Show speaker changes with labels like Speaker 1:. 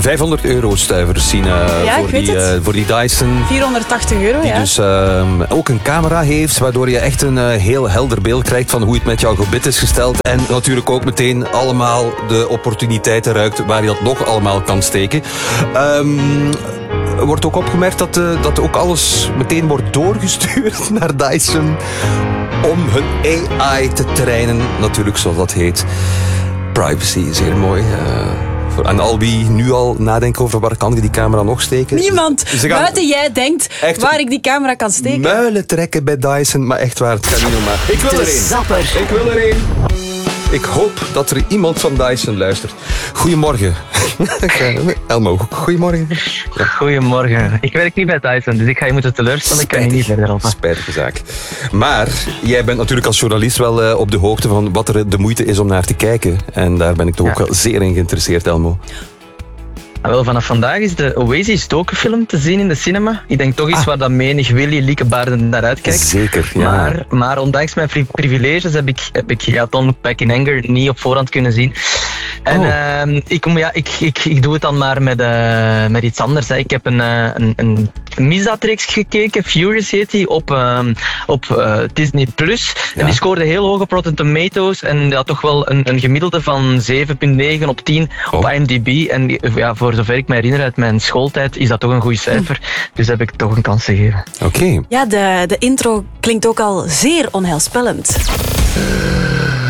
Speaker 1: €500 stuiver, Sina, voor die Dyson.
Speaker 2: €480,
Speaker 1: die dus ook een camera heeft, waardoor je echt een heel helder beeld krijgt van hoe het met jouw gebit is gesteld. En natuurlijk ook meteen allemaal de opportuniteiten ruikt waar je dat nog allemaal kan steken. Er wordt ook opgemerkt dat ook alles meteen wordt doorgestuurd naar Dyson om hun AI te trainen, natuurlijk zoals dat heet. Privacy, zeer mooi. En al wie nu al nadenkt over waar kan ik die camera nog steken?
Speaker 2: Niemand buiten jij denkt waar ik die camera kan steken.
Speaker 1: Muilen trekken bij Dyson, maar echt waar, het kan niet normaal. Ik wil er één.
Speaker 2: Zapper.
Speaker 1: Ik wil er één. Ik hoop dat er iemand van Dyson luistert. Goedemorgen. Elmo, goedemorgen.
Speaker 3: Ja. Goedemorgen. Ik werk niet bij Dyson, dus ik ga je moeten teleurstellen. Ik kan je niet verder helpen.
Speaker 1: Spijtige zaak. Maar jij bent natuurlijk als journalist wel op de hoogte van wat er de moeite is om naar te kijken. En daar ben ik toch ook wel zeer in geïnteresseerd, Elmo.
Speaker 3: Wel, vanaf vandaag is de Oasis docufilm te zien in de cinema. Ik denk toch iets waar dat menig Willy Liekebaarden naar uitkijkt.
Speaker 1: Zeker, ja.
Speaker 3: Maar ondanks mijn privileges heb ik Don't Look Back in Anger niet op voorhand kunnen zien. En ik doe het dan maar met iets anders. Hè. Ik heb een misdaadreeks gekeken, Furious heet die, op Disney+. En die scoorde heel hoog op Rotten Tomatoes en die had toch wel een gemiddelde van 7,9 op 10 op IMDb. En voor zover ik me herinner uit mijn schooltijd is dat toch een goed cijfer. Dus heb ik toch een kans gegeven.
Speaker 1: Oké.
Speaker 2: Ja, de intro klinkt ook al zeer onheilspellend.